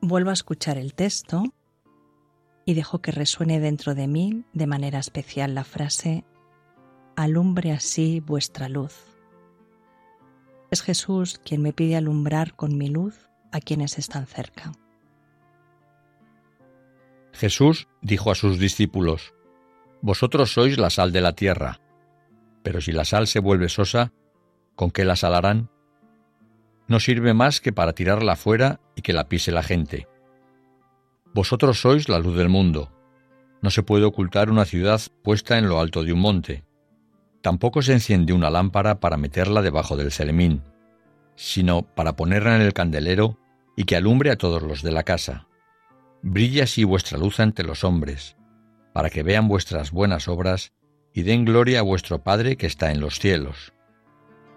vuelvo a escuchar el texto y dejo que resuene dentro de mí de manera especial la frase: alumbre así vuestra luz. Es Jesús quien me pide alumbrar con mi luz a quienes están cerca. Jesús dijo a sus discípulos: Vosotros sois la sal de la tierra, pero si la sal se vuelve sosa, ¿con qué la salarán? No sirve más que para tirarla fuera y que la pise la gente. Vosotros sois la luz del mundo. No se puede ocultar una ciudad puesta en lo alto de un monte. Tampoco se enciende una lámpara para meterla debajo del celemín, sino para ponerla en el candelero y que alumbre a todos los de la casa. Brille así vuestra luz ante los hombres, para que vean vuestras buenas obras y den gloria a vuestro Padre que está en los cielos.